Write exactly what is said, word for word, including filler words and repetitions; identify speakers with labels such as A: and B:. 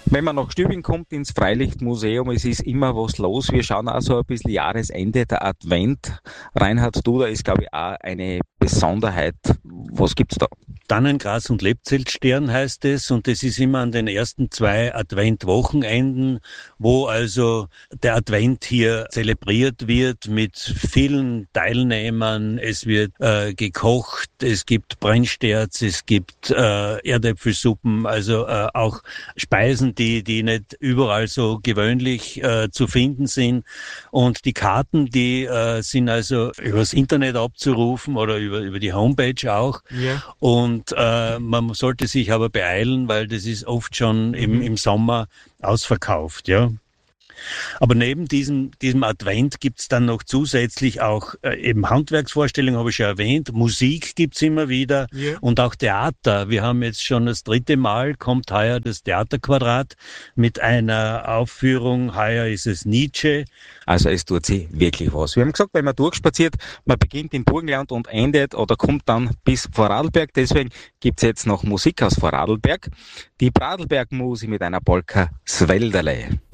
A: Wenn man nach Stübing kommt ins Freilichtmuseum, es ist immer was los. Wir schauen also ein bisschen Jahresende, der Advent. Reinhard Duder ist, glaube ich, auch eine Besonderheit. Was gibt's da?
B: Tannengras und Lebzeltstern heißt es, und es ist immer an den ersten zwei Adventwochenenden, wo also der Advent hier zelebriert wird mit vielen Teilnehmern. Es wird äh, gekocht, es gibt Brennsterz, es gibt äh, Erdäpfelsuppen, also äh, auch Speisen, die die nicht überall so gewöhnlich äh, zu finden sind. Und die Karten, die äh, sind also übers Internet abzurufen oder über über die Homepage auch.
A: Ja.
B: Und äh, man sollte sich aber beeilen, weil das ist oft schon im, im Sommer ausverkauft, ja. Aber neben diesem, diesem Advent gibt's dann noch zusätzlich auch äh, eben Handwerksvorstellungen, habe ich schon erwähnt, Musik gibt's immer wieder,
A: Ja.
B: und auch Theater. Wir haben jetzt schon das dritte Mal, kommt heuer das Theaterquadrat mit einer Aufführung, heuer ist es Nietzsche.
A: Also es tut sich wirklich was. Wir haben gesagt, wenn man durchspaziert, man beginnt im Burgenland und endet oder kommt dann bis Vorarlberg. Deswegen gibt's jetzt noch Musik aus Vorarlberg. Die Pradlberg-Musi mit einer Polka Swelderle.